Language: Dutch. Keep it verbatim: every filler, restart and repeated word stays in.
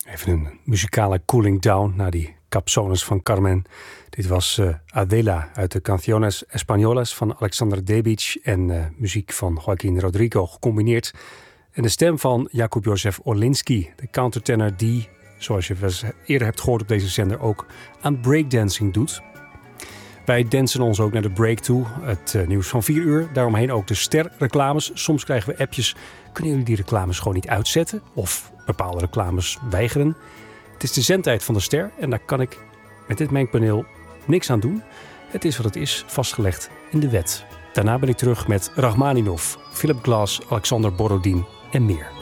Even een muzikale cooling down na die capsones van Carmen. Dit was uh, Adela uit de Canciones Españolas van Alexander Debic en uh, muziek van Joaquín Rodrigo gecombineerd. En de stem van Jakub Józef Orlinski, de countertenor die, zoals je eerder hebt gehoord op deze zender, ook aan breakdancing doet. Wij dansen ons ook naar de break toe, het uh, nieuws van vier uur. Daaromheen ook de sterreclames. Soms krijgen we appjes. Kunnen jullie die reclames gewoon niet uitzetten? Of bepaalde reclames weigeren? Het is de zendtijd van de ster en daar kan ik met dit mengpaneel niks aan doen. Het is wat het is, vastgelegd in de wet. Daarna ben ik terug met Rachmaninov, Philip Glass, Alexander Borodin en meer.